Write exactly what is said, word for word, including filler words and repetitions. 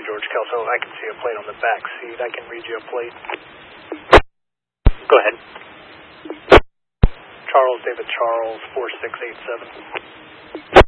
George Kelso. I can see a plate on the back seat. I can read you a plate. Go ahead. Charles David Charles, four six eight seven.